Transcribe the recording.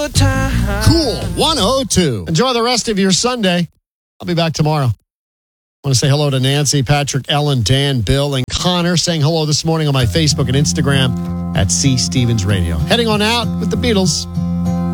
good time. Cool 102. Enjoy the rest of your Sunday. I'll be back tomorrow. I want to say hello to Nancy, Patrick, Ellen, Dan, Bill, and Connor saying hello this morning on my Facebook and Instagram at C. Stevens Radio. Heading on out with the Beatles.